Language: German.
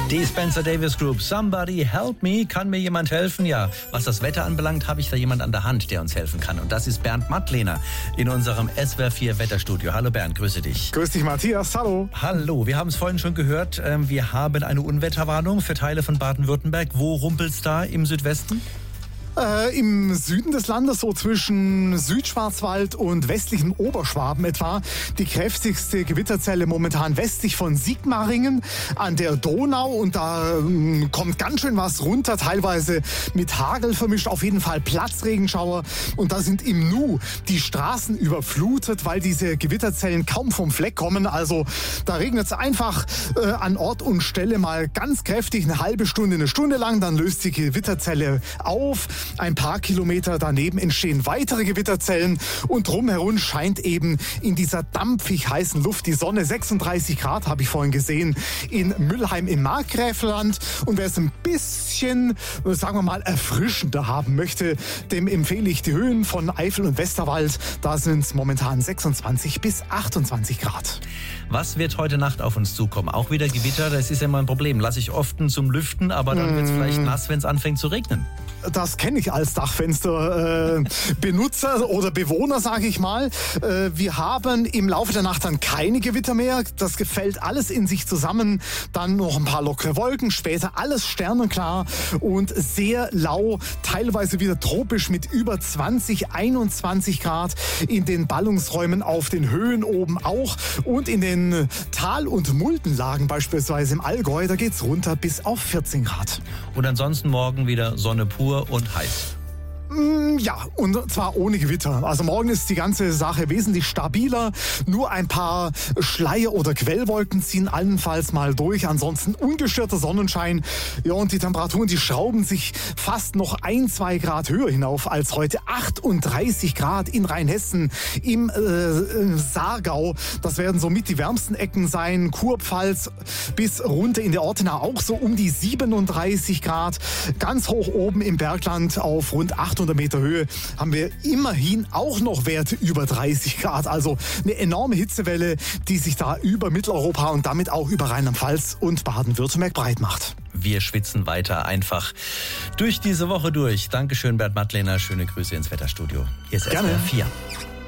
Die Spencer Davis Group, Somebody Help Me. Kann mir jemand helfen? Ja, was das Wetter anbelangt, habe ich da jemand an der Hand, der uns helfen kann. Und das ist Bernd Mattlehner in unserem SWR 4 Wetterstudio. Hallo Bernd, grüße dich. Grüß dich Matthias, hallo. Hallo, wir haben es vorhin schon gehört. Wir haben eine Unwetterwarnung für Teile von Baden-Württemberg. Wo rumpelt's da im Südwesten? Im Süden des Landes, so zwischen Südschwarzwald und westlichem Oberschwaben etwa. Die kräftigste Gewitterzelle momentan westlich von Sigmaringen an der Donau. Und da kommt ganz schön was runter, teilweise mit Hagel vermischt. Auf jeden Fall Platzregenschauer. Und da sind im Nu die Straßen überflutet, weil diese Gewitterzellen kaum vom Fleck kommen. Also da regnet es einfach an Ort und Stelle mal ganz kräftig, eine halbe Stunde, eine Stunde lang. Dann löst die Gewitterzelle auf. Ein paar Kilometer daneben entstehen weitere Gewitterzellen und drumherum scheint eben in dieser dampfig heißen Luft die Sonne. 36 Grad habe ich vorhin gesehen in Müllheim im Markgräflerland. Und wer es ein bisschen, sagen wir mal, erfrischender haben möchte, dem empfehle ich die Höhen von Eifel und Westerwald. Da sind es momentan 26 bis 28 Grad. Was wird heute Nacht auf uns zukommen? Auch wieder Gewitter, das ist ja immer ein Problem. Lasse ich oft zum Lüften, aber dann wird es vielleicht nass, wenn es anfängt zu regnen. Das kenne ich als Dachfensterbenutzer oder Bewohner, sage ich mal. Wir haben im Laufe der Nacht dann keine Gewitter mehr. Das fällt alles in sich zusammen. Dann noch ein paar lockere Wolken, später alles sternenklar und sehr lau, teilweise wieder tropisch mit über 20, 21 Grad in den Ballungsräumen auf den Höhen oben auch. Und in den Tal- und Muldenlagen, beispielsweise im Allgäu, da geht's runter bis auf 14 Grad. Und ansonsten morgen wieder Sonne pur und heiß. Ja, und zwar ohne Gewitter. Also morgen ist die ganze Sache wesentlich stabiler. Nur ein paar Schleier- oder Quellwolken ziehen allenfalls mal durch. Ansonsten ungestörter Sonnenschein. Ja, und die Temperaturen, die schrauben sich fast noch 1-2 Grad höher hinauf als heute. 38 Grad in Rheinhessen, im Saargau. Das werden somit die wärmsten Ecken sein. Kurpfalz bis runter in der Ortenau auch so um die 37 Grad. Ganz hoch oben im Bergland auf rund 800 Meter Höhe haben wir immerhin auch noch Werte über 30 Grad. Also eine enorme Hitzewelle, die sich da über Mitteleuropa und damit auch über Rheinland-Pfalz und Baden-Württemberg breit macht. Wir schwitzen weiter einfach durch diese Woche durch. Dankeschön, Bernd Mattlehner. Schöne Grüße ins Wetterstudio. Hier ist SWR 4.